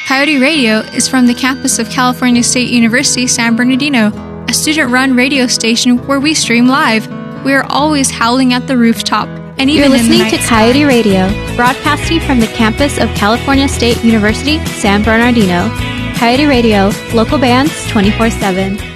Coyote Radio is from the campus of California State University, San Bernardino, a student-run radio station where we stream live. We are always howling at the rooftop. And even You're listening to Coyote sky. Radio, broadcasting from the campus of California State University, San Bernardino. Coyote Radio, local bands 24/7.